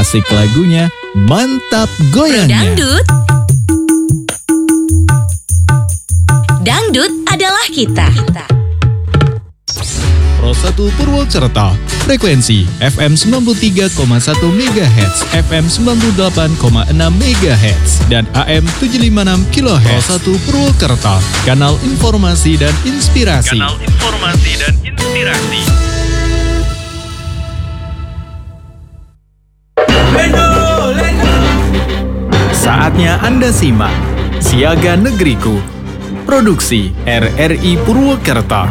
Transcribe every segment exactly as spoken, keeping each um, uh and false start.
asik lagunya, mantap goyangnya. Dangdut. Dangdut adalah kita. Pro satu Purwokerto, frekuensi F M sembilan puluh tiga koma satu megahertz, F M sembilan puluh delapan koma enam megahertz, dan A M tujuh ratus lima puluh enam kilohertz. Pro satu Purwokerto, kanal informasi dan inspirasi. Kanal informasi dan inspirasi. Saatnya Anda simak Siaga Negeriku, produksi R R I Purwokerto.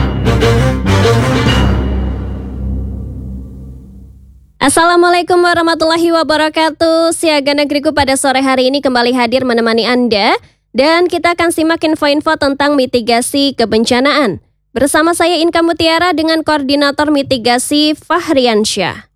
Assalamualaikum warahmatullahi wabarakatuh. Siaga Negeriku pada sore hari ini kembali hadir menemani Anda, dan kita akan simak info-info tentang mitigasi kebencanaan. Bersama saya Inka Mutiara dengan Koordinator Mitigasi Fahriansyah.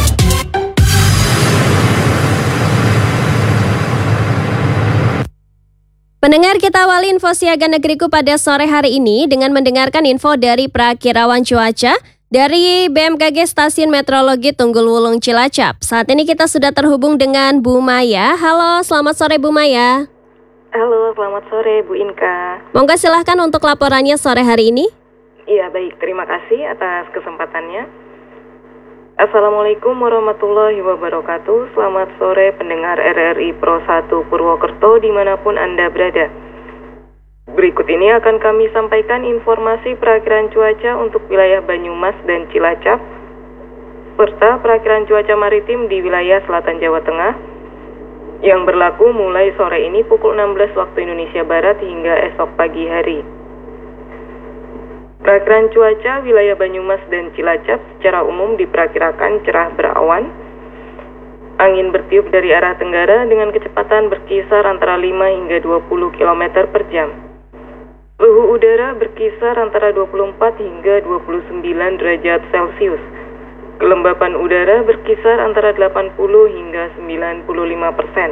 Pendengar, kita awali info Siaga Negeriku pada sore hari ini dengan mendengarkan info dari Prakirawan Cuaca dari B M K G Stasiun Meteorologi Tunggul Wulung Cilacap. Saat ini kita sudah terhubung dengan Bu Maya. Halo, selamat sore Bu Maya. Halo, selamat sore Bu Inka. Monggo silahkan untuk laporannya sore hari ini. Iya, baik. Terima kasih atas kesempatannya. Assalamualaikum warahmatullahi wabarakatuh. Selamat sore pendengar R R I Pro satu Purwokerto dimanapun Anda berada. Berikut ini akan kami sampaikan informasi perakiraan cuaca untuk wilayah Banyumas dan Cilacap, serta perakiraan cuaca maritim di wilayah selatan Jawa Tengah, yang berlaku mulai sore ini pukul enam belas waktu Indonesia Barat hingga esok pagi hari. Perakiraan cuaca wilayah Banyumas dan Cilacap secara umum diperkirakan cerah berawan. Angin bertiup dari arah tenggara dengan kecepatan berkisar antara lima hingga dua puluh kilometer per jam. Suhu udara berkisar antara dua puluh empat hingga dua puluh sembilan derajat Celcius. Kelembapan udara berkisar antara delapan puluh hingga sembilan puluh lima persen.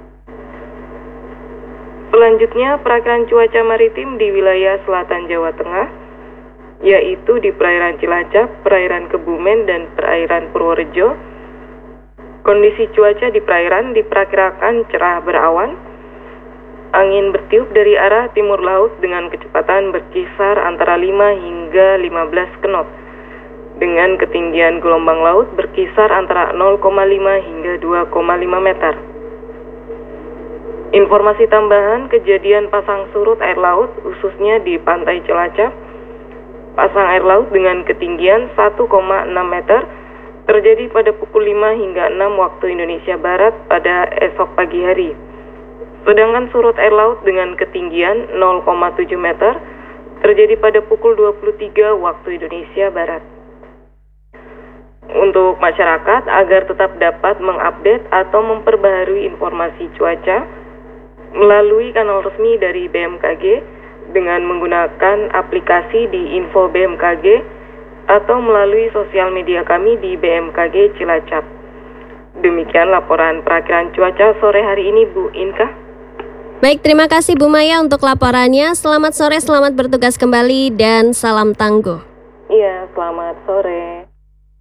Selanjutnya, perakiraan cuaca maritim di wilayah selatan Jawa Tengah, yaitu di perairan Cilacap, perairan Kebumen, dan perairan Purworejo. Kondisi cuaca di perairan diperkirakan cerah berawan. Angin bertiup dari arah timur laut dengan kecepatan berkisar antara lima hingga lima belas knot, dengan ketinggian gelombang laut berkisar antara nol koma lima hingga dua koma lima meter. Informasi tambahan kejadian pasang surut air laut khususnya di pantai Cilacap. Pasang air laut dengan ketinggian satu koma enam meter terjadi pada pukul lima hingga enam waktu Indonesia Barat pada esok pagi hari. Sedangkan surut air laut dengan ketinggian nol koma tujuh meter terjadi pada pukul dua puluh tiga waktu Indonesia Barat. Untuk masyarakat agar tetap dapat mengupdate atau memperbaharui informasi cuaca melalui kanal resmi dari B M K G dengan menggunakan aplikasi di Info B M K G atau melalui sosial media kami di B M K G Cilacap. Demikian laporan perakiraan cuaca sore hari ini, Bu Inka. Baik, terima kasih Bu Maya untuk laporannya. Selamat sore, selamat bertugas kembali, dan salam tangguh. Iya, selamat sore.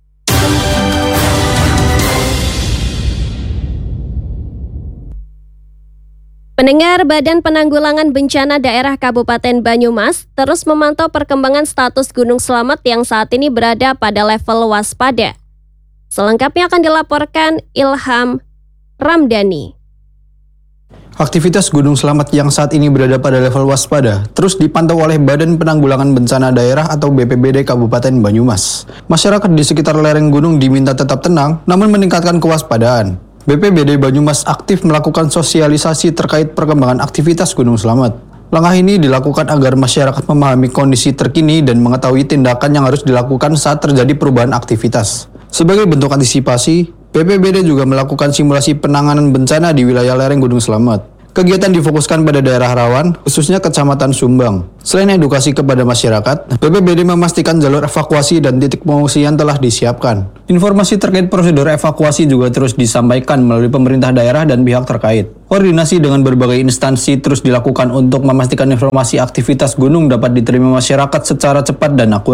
Pendengar, Badan Penanggulangan Bencana Daerah Kabupaten Banyumas terus memantau perkembangan status Gunung Slamet yang saat ini berada pada level waspada. Selengkapnya akan dilaporkan Ilham Ramdhani. Aktivitas Gunung Slamet yang saat ini berada pada level waspada terus dipantau oleh Badan Penanggulangan Bencana Daerah atau B P B D Kabupaten Banyumas. Masyarakat di sekitar lereng gunung diminta tetap tenang namun meningkatkan kewaspadaan. B P B D Banyumas aktif melakukan sosialisasi terkait perkembangan aktivitas Gunung Slamet. Langkah ini dilakukan agar masyarakat memahami kondisi terkini dan mengetahui tindakan yang harus dilakukan saat terjadi perubahan aktivitas. Sebagai bentuk antisipasi, B P B D juga melakukan simulasi penanganan bencana di wilayah lereng Gunung Slamet. Kegiatan difokuskan pada daerah rawan, khususnya Kecamatan Sumbang. Selain edukasi kepada masyarakat, B P B D memastikan jalur evakuasi dan titik pengungsian telah disiapkan. Informasi terkait prosedur evakuasi juga terus disampaikan melalui pemerintah daerah dan pihak terkait. Koordinasi dengan berbagai instansi terus dilakukan untuk memastikan informasi aktivitas gunung dapat diterima masyarakat secara cepat dan akurat.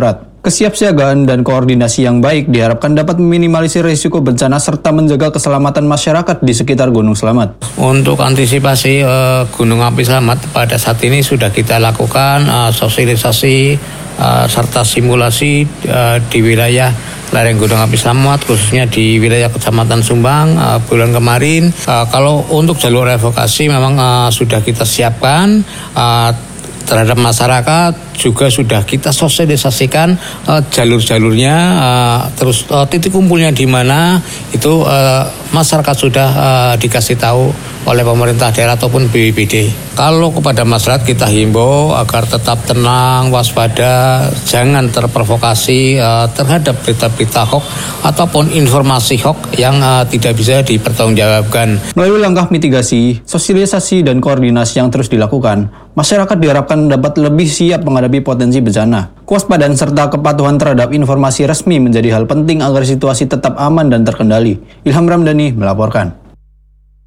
Kesiapsiagaan dan koordinasi yang baik diharapkan dapat meminimalisir risiko bencana serta menjaga keselamatan masyarakat di sekitar Gunung Slamet. Untuk antisipasi uh, Gunung Api Slamet pada saat ini sudah kita lakukan uh, sosialisasi uh, serta simulasi uh, di wilayah lereng Gunung Api Slamet, khususnya di wilayah Kecamatan Sumbang uh, bulan kemarin. Uh, kalau untuk jalur evakuasi memang uh, sudah kita siapkan uh, terhadap masyarakat, juga sudah kita sosialisasikan uh, jalur-jalurnya, uh, terus uh, titik kumpulnya di mana itu uh, masyarakat sudah uh, dikasih tahu oleh pemerintah daerah ataupun B P B D. Kalau kepada masyarakat kita himbau agar tetap tenang, waspada, jangan terprovokasi uh, terhadap berita-berita hoax ataupun informasi hoax yang uh, tidak bisa dipertanggungjawabkan. Melalui langkah mitigasi, sosialisasi, dan koordinasi yang terus dilakukan, masyarakat diharapkan dapat lebih siap menghadapi potensi bencana. Kewaspadaan serta kepatuhan terhadap informasi resmi menjadi hal penting agar situasi tetap aman dan terkendali. Ilham Ramdhani melaporkan.